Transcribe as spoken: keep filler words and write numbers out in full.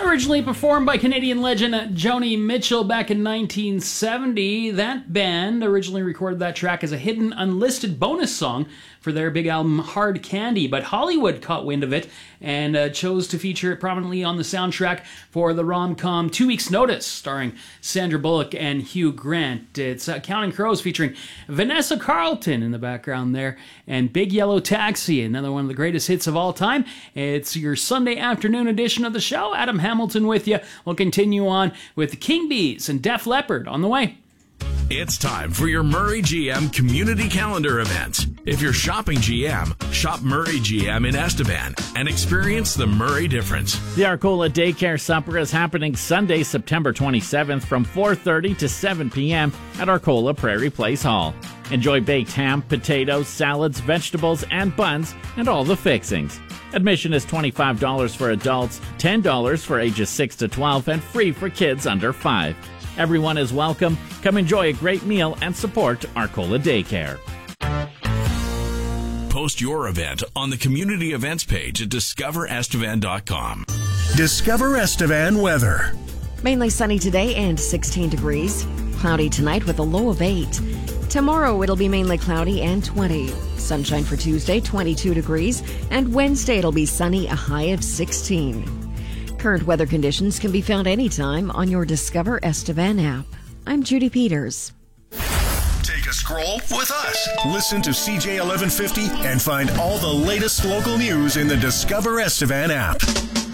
Originally performed by Canadian legend Joni Mitchell back in nineteen seventy, that band originally recorded that track as a hidden unlisted bonus song for their big album Hard Candy, but Hollywood caught wind of it and uh, chose to feature it prominently on the soundtrack for the rom-com Two Weeks Notice, starring Sandra Bullock and Hugh Grant. It's uh, Counting Crows featuring Vanessa Carlton in the background there, and Big Yellow Taxi, another one of the greatest hits of all time. It's your Sunday afternoon edition of the show. Adam Hamilton with you. We'll continue on with the King Bees and Def Leppard on the way. It's time for your Murray G M community calendar events. If you're shopping G M, shop Murray G M in Estevan and experience the Murray difference. The Arcola Daycare Supper is happening Sunday, September twenty-seventh from four thirty to seven p.m. at Arcola Prairie Place Hall. Enjoy baked ham, potatoes, salads, vegetables, and buns, and all the fixings. Admission is twenty-five dollars for adults, ten dollars for ages six to twelve, and free for kids under five. Everyone is welcome. Come enjoy a great meal and support Arcola Daycare. Post your event on the community events page at discover estevan dot com. Discover Estevan weather. Mainly sunny today and sixteen degrees. Cloudy tonight with a low of eight. Tomorrow it'll be mainly cloudy and twenty. Sunshine for Tuesday, twenty-two degrees. And Wednesday it'll be sunny, a high of sixteen. Current weather conditions can be found anytime on your Discover Estevan app. I'm Judy Peters. Take a scroll with us. Listen to C J eleven fifty and find all the latest local news in the Discover Estevan app.